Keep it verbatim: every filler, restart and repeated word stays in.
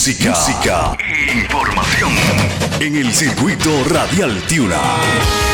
Música, música, información en el circuito radial Tiuna.